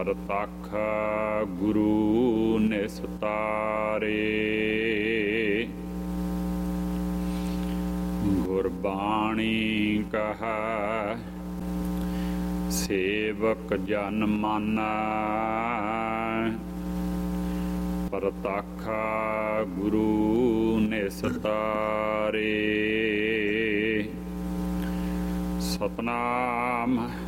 ਪ੍ਰਤੱਖ ਗੁਰੂ ਨਿਸਤਾਰੇ। ਗੁਰਬਾਣੀ ਕਹੈ ਸੇਵਕ ਜਨ ਮਾਨੈ, ਪ੍ਰਤੱਖ ਗੁਰੂ ਨਿਸਤਾਰੇ। ਸਤਨਾਮ